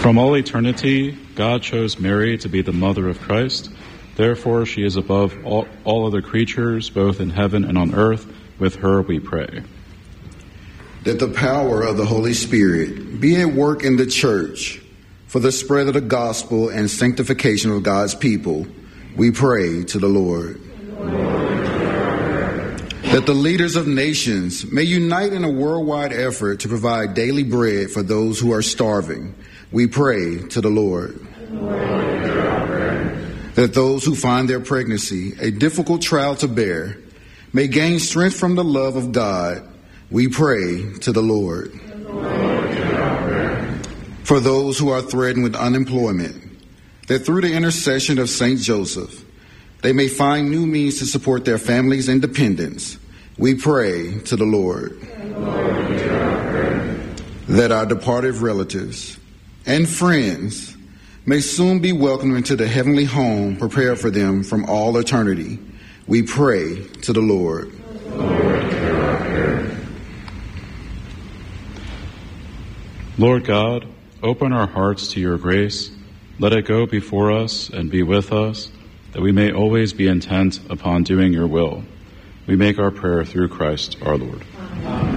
From all eternity, God chose Mary to be the mother of Christ. Therefore, she is above all other creatures, both in heaven and on earth. With her we pray. That the power of the Holy Spirit be at work in the church for the spread of the gospel and sanctification of God's people, we pray to the Lord. That the leaders of nations may unite in a worldwide effort to provide daily bread for those who are starving, we pray to the Lord. That those who find their pregnancy a difficult trial to bear may gain strength from the love of God, we pray to the Lord. For those who are threatened with unemployment, that through the intercession of St. Joseph, they may find new means to support their families' independence, we pray to the Lord. That our departed relatives and friends may soon be welcomed into the heavenly home prepared for them from all eternity, we pray to the Lord. Lord God, open our hearts to your grace. Let it go before us and be with us, that we may always be intent upon doing your will. We make our prayer through Christ our Lord. Amen.